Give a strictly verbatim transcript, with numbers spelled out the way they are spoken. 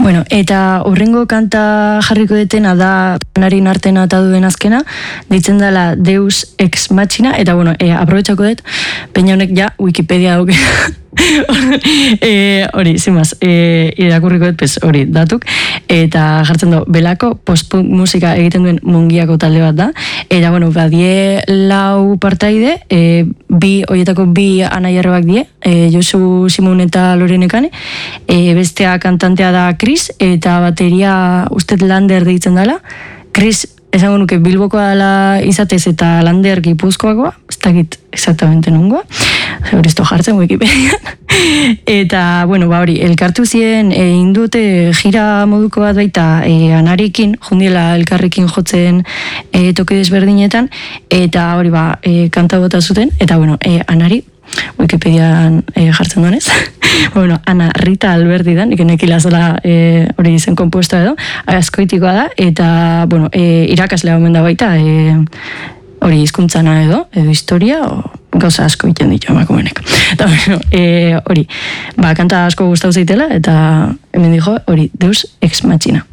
Bueno, eta horrengo kanta jarriko detena da narin artena eta duen azkena, ditzen dela Deus Ex Machina, eta bueno, e, aprobetxako dut, peina honek ja Wikipedia duke. e, hori, zimaz, e, irakurriko dut, pues, hori, datuk, eta jartzen du, belako post-punk musika egiten duen Mungiako talde bat da, eta bueno, badie lau partaide, e, bi, horietako bi anaierroak die, e, Josu Simon eta Lorenekane, e, bestea kantantea da Chris, eta bateria usted Lander deitzen dela. Chris, esango nuke Bilbokoa dela izatez eta Lander Gipuzkoakoa, ez dakit exactamente nungoa, hori esto jartzen Wikipedia. Eta, bueno, ba hori, elkartu ziren e, indute gira moduko bat baita e, anarekin, jundiela elkarrekin jotzen e, toki desberdinetan, eta hori ba, e, kanta bota zuten, eta bueno, e, anari, Wikipedian e, jartzen duanez. Bueno, Ana Rita Alberdi da, nik nekila zela e, hori izen kompuestoa edo, askoitikoa da, eta, bueno, e, irakaslea omen da baita, e, hori hizkuntzana edo, edo historia, o, gauza asko iten ditu emakumenek. Eta, bueno, e, hori, ba, kanta asko gustau zaitela, eta hemen dijo, hori, Deus Ex Machina.